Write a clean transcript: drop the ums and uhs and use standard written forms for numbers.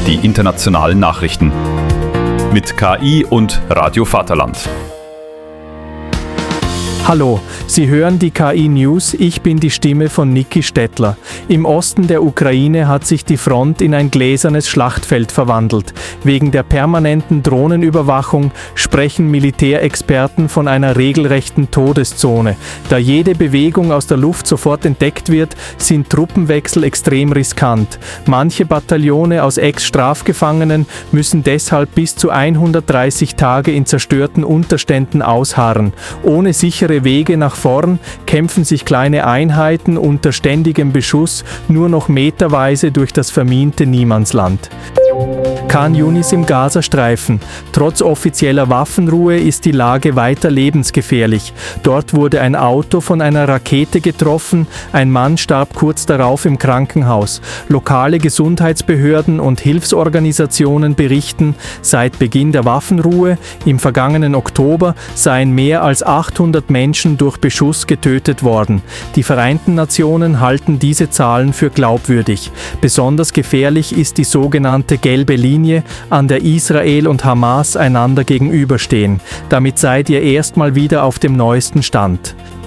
die internationalen Nachrichten. Mit KI und Radio Vaterland. Hallo, Sie hören die KI News, ich bin die Stimme von Niki Stettler. Im Osten der Ukraine hat sich die Front in ein gläsernes Schlachtfeld verwandelt. Wegen der permanenten Drohnenüberwachung sprechen Militärexperten von einer regelrechten Todeszone. Da jede Bewegung aus der Luft sofort entdeckt wird, sind Truppenwechsel extrem riskant. Manche Bataillone aus Ex-Strafgefangenen müssen deshalb bis zu 130 Tage in zerstörten Unterständen ausharren. Ohne sichere Wege nach vorn kämpfen sich kleine Einheiten unter ständigem Beschuss nur noch meterweise durch das verminte Niemandsland. Khan Yunis im Gazastreifen. Trotz offizieller Waffenruhe ist die Lage weiter lebensgefährlich. Dort wurde ein Auto von einer Rakete getroffen, ein Mann starb kurz darauf im Krankenhaus. Lokale Gesundheitsbehörden und Hilfsorganisationen berichten, seit Beginn der Waffenruhe im vergangenen Oktober seien mehr als 800 Menschen durch Beschuss getötet worden. Die Vereinten Nationen halten diese Zahlen für glaubwürdig. Besonders gefährlich ist die sogenannte gelbe Linie, an der Israel und Hamas einander gegenüberstehen. Damit seid ihr erstmal wieder auf dem neuesten Stand.